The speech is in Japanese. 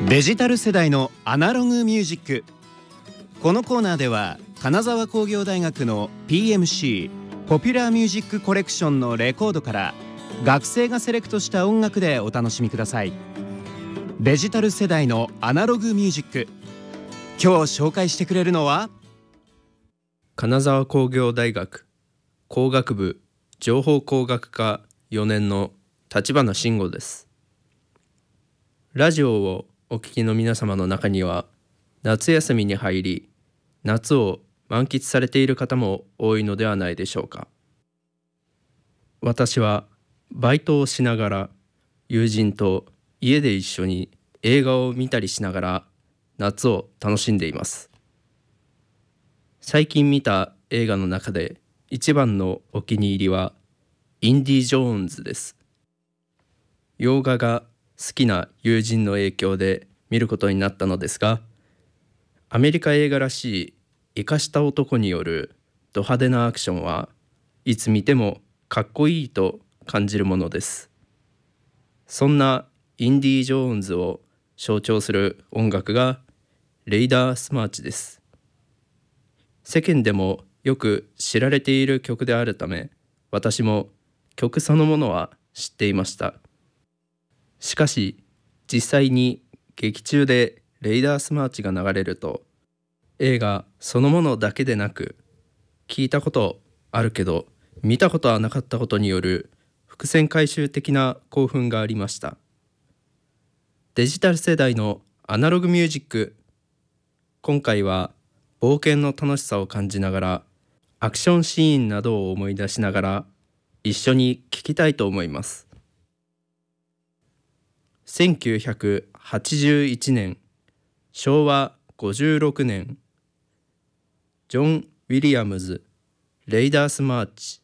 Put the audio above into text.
デジタル世代のアナログミュージック。このコーナーでは金沢工業大学の PMC ポピュラーミュージックコレクションのレコードから学生がセレクトした音楽でお楽しみください。デジタル世代のアナログミュージック、今日紹介してくれるのは金沢工業大学工学部情報工学科4年の立花慎吾です。ラジオをお聞きの皆様の中には、夏休みに入り夏を満喫されている方も多いのではないでしょうか。私はバイトをしながら友人と家で一緒に映画を見たりしながら夏を楽しんでいます。最近見た映画の中で一番のお気に入りはインディ・ジョーンズです。洋画が好きな友人の影響で見ることになったのですが、アメリカ映画らしいイカした男によるド派手なアクションはいつ見てもかっこいいと感じるものです。そんなインディ・ジョーンズを象徴する音楽がレイダースマーチです。世間でもよく知られている曲であるため、私も曲そのものは知っていました。しかし実際に劇中でレイダースマーチが流れると、映画そのものだけでなく、聞いたことあるけど見たことはなかったことによる伏線回収的な興奮がありました。デジタル世代のアナログミュージック。今回は冒険の楽しさを感じながら、アクションシーンなどを思い出しながら一緒に聴きたいと思います。1981年、昭和56年、ジョン・ウィリアムズ、レイダースマーチ。